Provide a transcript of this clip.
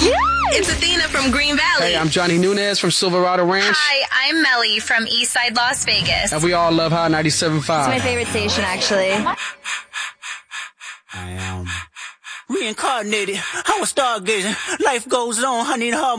It's Athena from Green Valley. Hey, I'm Johnny Nunez from Silverado Ranch. Hi, I'm Melly from Eastside Las Vegas. And we all love Hot 97.5. It's my favorite station, actually. I am reincarnated. I was stargazing. Life goes on, honey, and her